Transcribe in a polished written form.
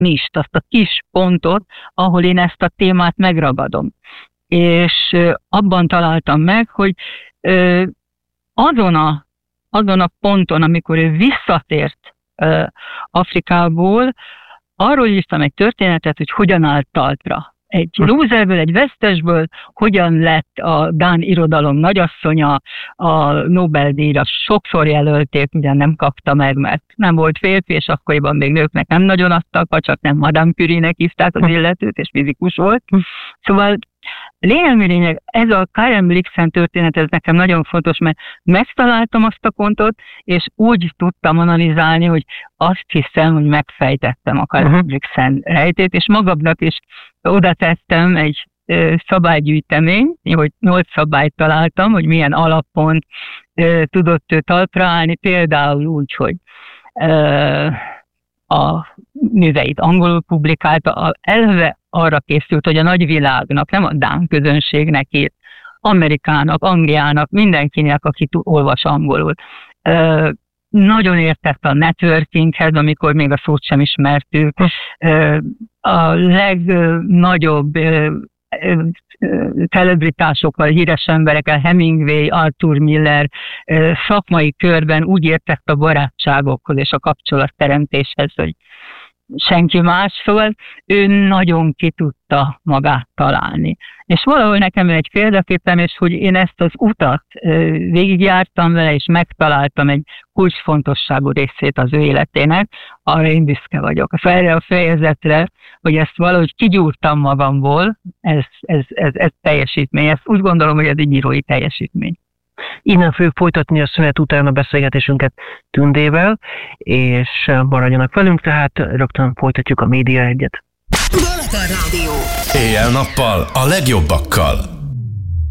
nist, azt a kis pontot, ahol én ezt a témát megragadom. És abban találtam meg, hogy azon a ponton, amikor ő visszatért Afrikából, arról írtam egy történetet, hogy hogyan állt talpra. Egy lúzerből, egy vesztesből, hogyan lett a dán irodalom nagyasszonya, a Nobel-díjra sokszor jelölték, ugyan nem kapta meg, mert nem volt férfi, és akkoriban még nőknek nem nagyon adtak, vagy csak nem Madame Curie-nek hívták az illetőt, és fizikus volt. Szóval lényeg, ez a Karen Blixen történet, ez nekem nagyon fontos, mert megtaláltam azt a pontot, és úgy tudtam analizálni, hogy azt hiszem, hogy megfejtettem a Karen Blixen rejtét, és magamnak is oda tettem egy szabálygyűjtemény, hogy 8 szabályt találtam, hogy milyen alapon tudott ő talpra állni, például úgy, hogy a műveit angolul publikálta, eleve arra készült, hogy a nagyvilágnak, nem a dán közönségnek írt, Amerikának, Angliának, mindenkinek, aki olvas angolul. Nagyon értett a networkinghez, amikor még a szót sem ismertük. A legnagyobb celebritásokkal, híres emberekkel, Hemingway, Arthur Miller szakmai körben úgy értett a barátságokhoz és a kapcsolatteremtéshez, hogy senki más, szóval ő nagyon ki tudta magát találni. És valahol nekem egy példaképem, és hogy én ezt az utat végigjártam vele, és megtaláltam egy kulcsfontosságú részét az ő életének, arra én büszke vagyok. Erre a fejezetre, hogy ezt valahogy kigyúrtam magamból, ez teljesítmény. Ezt úgy gondolom, hogy ez egy írói teljesítmény. Innen fogjuk folytatni a szünet után a beszélgetésünket Tündével, és maradjanak velünk, tehát rögtön folytatjuk a Média 1-et. Balaton Rádió. Éjjel-nappal a legjobbakkal.